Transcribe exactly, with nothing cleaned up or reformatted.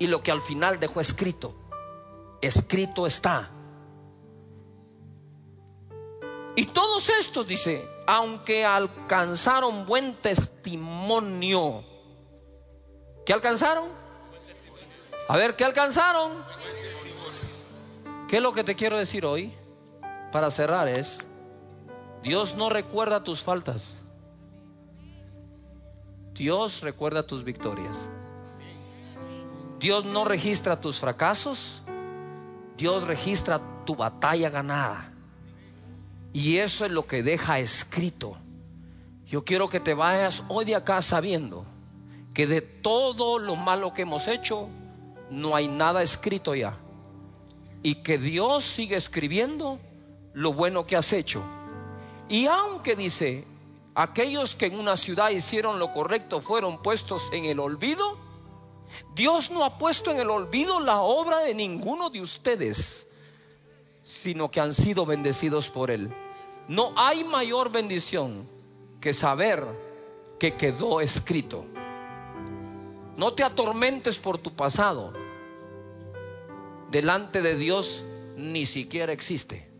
y lo que al final dejó escrito. Escrito está. Y todos estos, dice, aunque alcanzaron buen testimonio. ¿Qué alcanzaron? A ver, ¿qué alcanzaron? ¿Qué es lo que te quiero decir hoy? Para cerrar es: Dios no recuerda tus faltas, Dios recuerda tus victorias. Dios no registra tus fracasos, Dios registra tu batalla ganada. Y eso es lo que deja escrito. Yo quiero que te vayas hoy de acá sabiendo que de todo lo malo que hemos hecho no hay nada escrito ya, y que Dios sigue escribiendo lo bueno que has hecho. Y aunque dice, aquellos que en una ciudad hicieron lo correcto fueron puestos en el olvido, Dios no ha puesto en el olvido la obra de ninguno de ustedes, sino que han sido bendecidos por Él. No hay mayor bendición que saber que quedó escrito. No te atormentes por tu pasado. Delante de Dios ni siquiera existe.